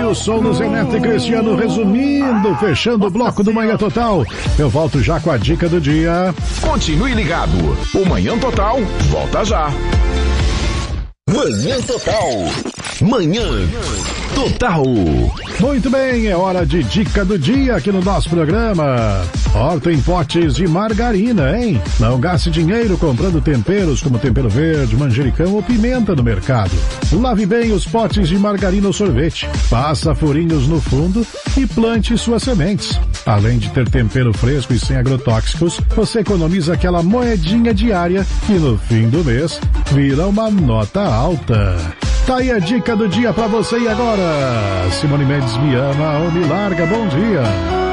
Eu sou o Luzenete Cristiano, resumindo, fechando o bloco do Manhã Total. Eu volto já com a dica do dia. Continue ligado. O Manhã Total volta já. Manhã Total. Manhã Total. Muito bem, é hora de dica do dia aqui no nosso programa. Horta em potes de margarina, hein? Não gaste dinheiro comprando temperos como tempero verde, manjericão ou pimenta no mercado. Lave bem os potes de margarina ou sorvete. Faça furinhos no fundo e plante suas sementes. Além de ter tempero fresco e sem agrotóxicos, você economiza aquela moedinha diária que no fim do mês vira uma nota alta. Tá aí a dica do dia pra você. E agora? Simone Mendes me ama ou me larga. Bom dia.